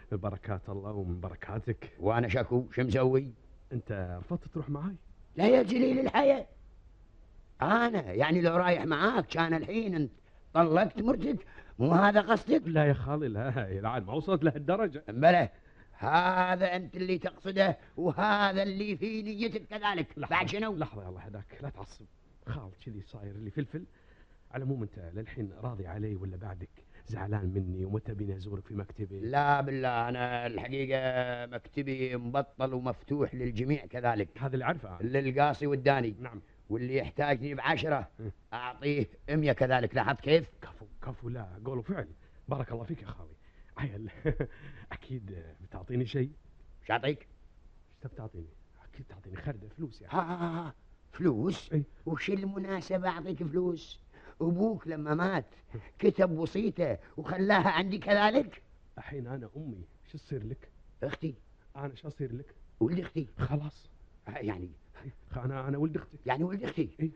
بركات الله ومن بركاتك. وانا شكو شو مسوي؟ انت رفضت تروح معاي؟ لا يا جليل الحياة، انا يعني لو رايح معاك كان الحين انت طلقت مرتك، مو هذا قصدك؟ لا يا خالي، لا العاد ما وصلت لهالدرجة. بلى، هذا انت اللي تقصده وهذا اللي في نيتك كذلك. بعد شنو؟ لحظة يا الله هداك، لا تعصب. خال كذي صاير اللي فلفل. على العموم انت للحين راضي علي ولا بعدك زعلان مني ومتى بيني ازورك في مكتبي؟ لا بالله، انا الحقيقة مكتبي مبطل ومفتوح للجميع كذلك، هذا اللي عارفه. للقاصي والداني. نعم. واللي يحتاجني ب10 اعطيه 100 كذلك. لاحظت كيف؟ كفو كفو، لا قول وفعل. بارك الله فيك يا خالي. عيل اكيد بتعطيني شيء. ايش اعطيك؟ ايش تبي تعطيني؟ اكيد تعطيني خردة فلوس يعني. ها فلوس؟ اي. وش المناسبة اعطيك فلوس؟ ابوك لما مات كتب وصيته وخلاها عندي كذلك. الحين انا امي شو تصير لك؟ اختي. انا شو اصير لك؟ ولد اختي. خلاص. يعني انا ولد اختك. يعني ولد اختي. اي.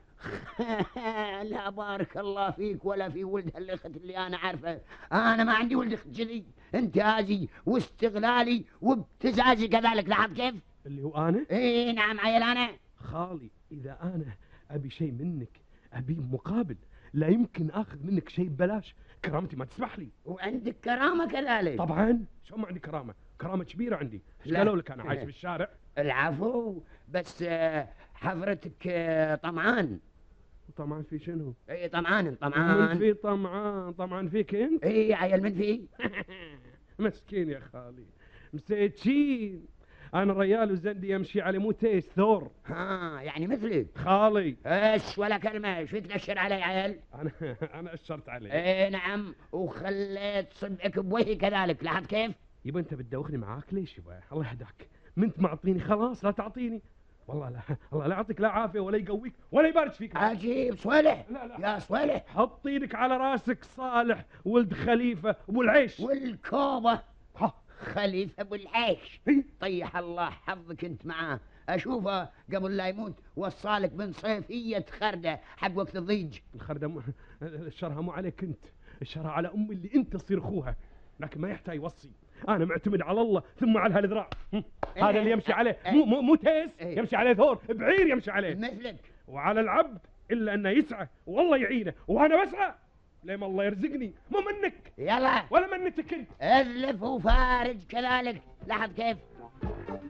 لا بارك الله فيك ولا في ولد هالاخت اللي انا عارفه. انا ما عندي ولد اخت كذي. انتهازي واستغلالي وابتزازي كذلك. لاحظ كيف؟ اللي هو انا؟ اي نعم عيل انا. خالي اذا انا ابي شيء منك ابي مقابل، لا يمكن اخذ منك شيء ببلاش. كرامتي ما تسمح لي. وعندك كرامه كذلك؟ طبعا. شو ما عندي كرامه؟ كرامه كبيره عندي. ايش قالوا لك انا عايش بالشارع؟ العفو، بس حضرتك طمعان. طمعان في شنو؟ اي طمعان من في طمعان؟ طمعان فيك انت؟ اي عيل من في. مسكين يا خالي، مسيتشين. انا ريال وزندي يمشي على مو تيس ثور. يعني مثلك خالي. ايش ولا كلمه. ايش فيك تنشر علي عيل؟ انا اشرت عليه. اي نعم، وخليت صبعك بوجهي كذلك. لاحظت كيف؟ يبا انت بتدوخني معاك ليش يبا؟ الله يهداك، ما انت معطيني خلاص لا تعطيني. والله لا، الله لا يعطيك لا عافيه ولا يقويك ولا يبارك فيك. عجيب صالح. لا. يا صالح، حط ايدك على راسك. صالح ولد خليفه ابو العيش والكوبه ها. خليفه ابو العيش. هي. طيح الله حظك انت معاه. اشوفه قبل لا يموت وصالك من صيفيه خرده حق وقت الضيج. الخردة الشرها مو عليك انت، الشرها على امي اللي انت تصير اخوها. لكن ما يحتاج يوصي، انا معتمد على الله ثم على هالذراع. هذا اللي يمشي عليه مو تيس، يمشي عليه ثور بعير يمشي عليه مثلك. وعلى العبد الا انه يسعى والله يعينه، وانا بسعى لما الله يرزقني، مو منك يلا ولا منتك انت. اذلف وفارج كذلك. لاحظ كيف؟